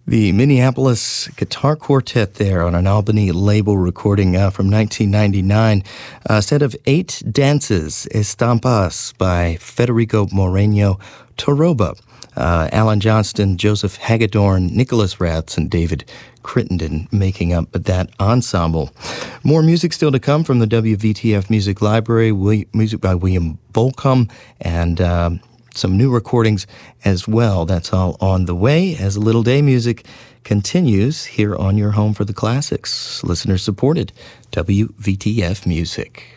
The Minneapolis Guitar Quartet there on an Albany label recording from 1999. A set of 8 dances, Estampas, by Federico Moreno Toroba. Alan Johnston, Joseph Hagedorn, Nicholas Ratz, and David Crittenden making up that ensemble. More music still to come from the WVTF Music Library, music by William Bolcom, and some new recordings as well. That's all on the way as a Little Day Music continues here on your home for the classics. Listener supported WVTF Music.